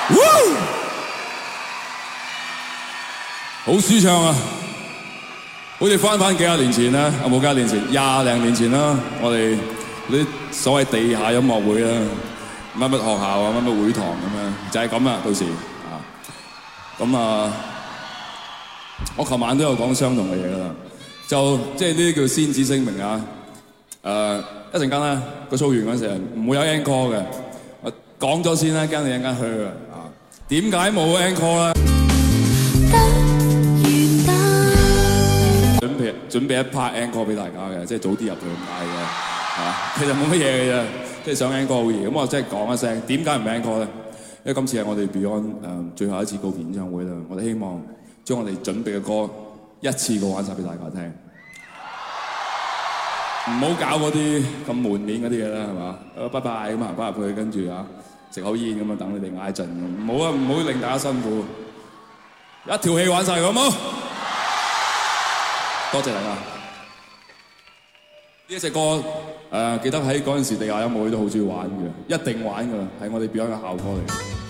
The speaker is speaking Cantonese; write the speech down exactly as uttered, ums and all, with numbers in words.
好舒暢啊！好似翻返幾廿年前啦，有冇幾廿年前？廿零年前啦，我哋啲所謂地下音樂會啦，乜乜學校啊，乜乜會堂咁樣，就係咁啊！到時啊，咁啊，我琴晚都有講相同嘅嘢啦，就即係呢啲叫先旨聲明啊！誒，一陣間咧個 show 完嗰陣時唔會有 encore 嘅，我講咗先啦，驚你一陣間去啊！點解冇 encore 咧？準備準備一 part encore 俾大家嘅，即係早啲入去咁解嘅，係其實冇乜嘢嘅啫，即係想 encore 好易。咁我即係講一聲，點解唔 encore 咧？因為今次係我哋 Beyond 誒最後一次告別演唱會啦，我哋希望將我哋準備嘅歌一次過玩晒俾大家聽，唔好搞嗰啲咁門面嗰啲嘢啦，係嘛？誒，拜拜咁行翻入去，跟住啊食口煙咁啊，等你哋嗌陣，唔好啊，唔好令大家辛苦，一條氣玩晒佢，好冇？多謝大家！呢一隻歌誒、呃，記得喺嗰陣時地下音樂會都好中意玩嘅，一定玩㗎啦，係我哋 Beyond 嘅校歌嚟。